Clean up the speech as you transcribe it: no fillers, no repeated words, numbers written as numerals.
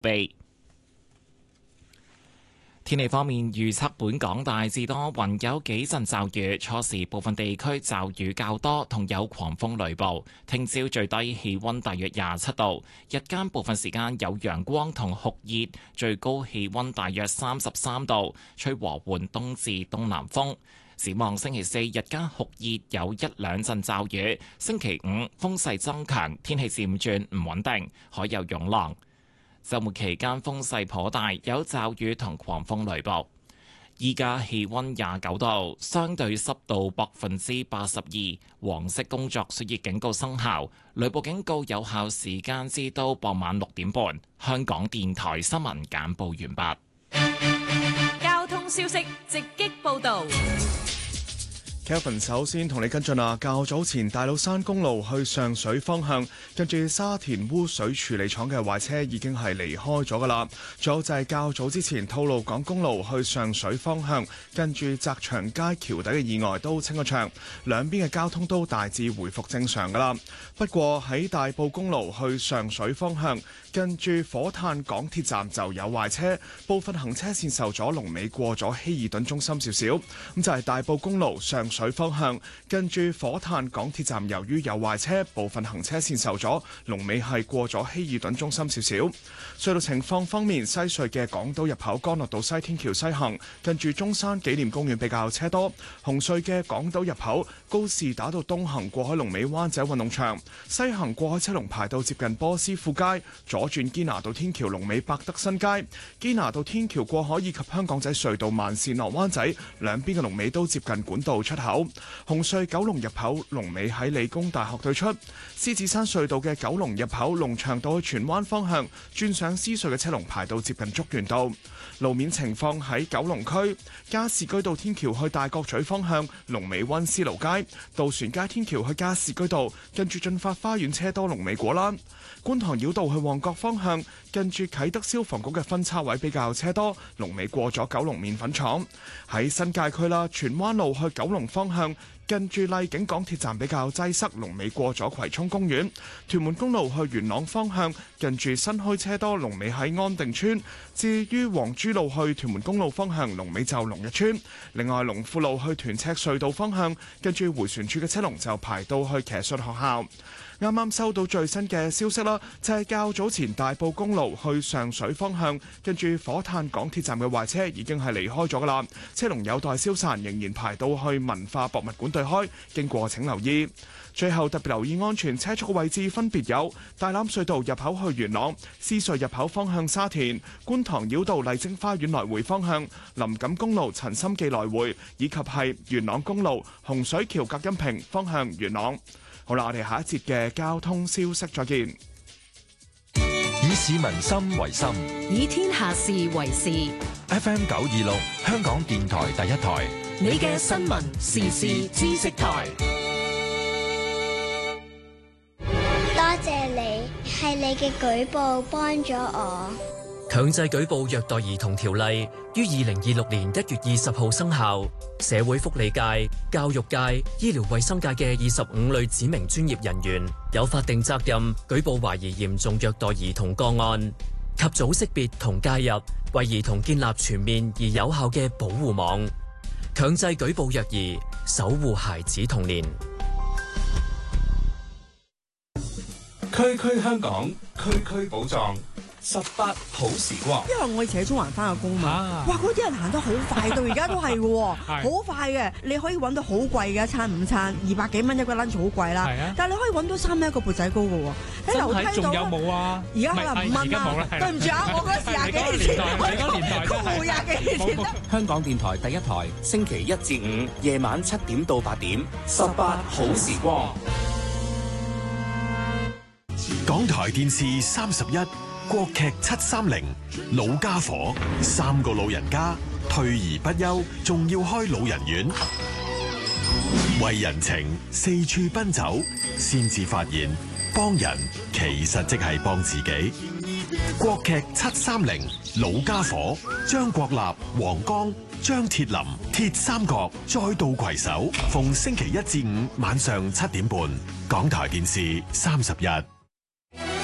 備。天氣方面預測，本港大致多雲，有幾陣驟雨，初時部分地區驟雨較多，同有狂風雷暴。聽朝最低氣溫大約27度，日間部分時間有陽光同酷熱，最高氣溫大約33度，吹和緩東至東南風。展望星期四日間酷熱，有一兩陣驟雨。星期五風勢增強，天氣漸轉唔穩定，海有湧浪。週末期間風勢頗大，有驟雨同狂風雷暴。依家氣溫29度，相對濕度82%，黃色工作暑熱警告生效，雷暴警告有效時間至到傍晚6點半。香港電台新聞簡報完畢。 交通消息直擊報導。 Kevin 首先同你跟進啊，較早前大老山公路去上水方向，跟住沙田污水處理廠嘅壞車已經係離開咗噶啦。仲有就係較早之前吐露港公路去上水方向，跟住澤祥街橋底嘅意外都清咗場，兩邊嘅交通都大致回復正常噶啦。不過喺大埔公路去上水方向，跟住火炭港鐵站就有壞車，部分行車線受阻，龍尾過咗希爾頓中心少少。咁就係大埔公路上水方向，跟住火炭港鐵站，由於有壞車，部分行車線受阻，龍尾係過咗希爾頓中心少少。隧道情況方面，西隧嘅港島入口干諾道西天橋西行，跟住中山紀念公園比較車多。紅隧嘅港島入口高士打道東行過海龍尾灣仔運動場，西行過海車龍排到接近波斯富街，左轉堅拿道天橋龍尾百德新街，堅拿道天橋過海以及香港仔隧道慢線落灣仔兩邊嘅龍尾都接近管道出口。紅隧九龍入口龍尾喺理工大學對出，獅子山隧道嘅九龍入口龍翔道去荃灣方向轉上獅隧嘅車龍排到接近竹園道。路面情況喺九龍區加士居道天橋去大角咀方向龍尾溫思勞街，渡船街天橋去加士居道跟住進發花園車多龍尾果欄。觀塘繞道去旺角方向，近住啟德消防局嘅分叉位比較車多，龍尾過咗九龍麵粉廠。喺新界區啦，荃灣路去九龍方向，近住荔景港鐵站比較擠塞，龍尾過咗葵涌公園。屯門公路去元朗方向，近住新墟車多，龍尾喺安定村。至於黃珠路去屯門公路方向，龍尾就龍日村。另外龍富路去屯赤隧道方向，近住迴旋處嘅車龍就排到去騎術學校。啱啱收到最新嘅消息啦，就係較早前大埔公路去上水方向，跟住火炭港鐵站嘅壞車已經係離開咗噶啦，車龍有待消散，仍然排到去文化博物館對開，經過請留意。最後特別留意安全車速嘅位置分別有大欖隧道入口去元朗、獅隧入口方向沙田、觀塘繞道麗晶花園來回方向、林錦公路陳心記來回，以及係元朗公路洪水橋隔音屏方向元朗。好啦，我哋下一節嘅交通消息再見。 以市民心為心， 以天下事為事。 FM 926，香港電台第一台， 你嘅新聞時事知識台。 多謝你，係你嘅舉報幫咗我。 強制舉報虐待兒童條例於2026年1月20號生效。社會福利界、教育界、醫療衛生界嘅25類指明專業人員有法定責任舉報懷疑嚴重虐待兒童個案，及早識別同介入，為兒童建立全面而有效嘅保護網。強制舉報虐兒，守護孩子童年。 區區香港，區區寶藏。18好時光， 因為我以前喺中環翻個工嘛，哇！嗰啲人行得好快，到而家都係嘅，好快嘅。你可以揾到好貴嘅一餐午餐，200幾蚊一個 lunch 好貴啦。但係你可以揾到3蚊一個缽仔糕嘅喎。喺樓梯度， 仲有冇啊？ 而家可能5蚊啦。對唔住啊，我嗰時20幾年前，我20幾年前得。 香港電台第一台，星期1至5夜晚7點到8點，18好時光。 港台電視31。國劇730老家伙，3個老人家退而不休，仲要開老人院，為人情四處奔走，先至發現幫人其實即係幫自己。國劇730老家伙，張國立、黃剛、張鐵林鐵三角再度攜手，逢星期1至5晚上7點半，港台電視31。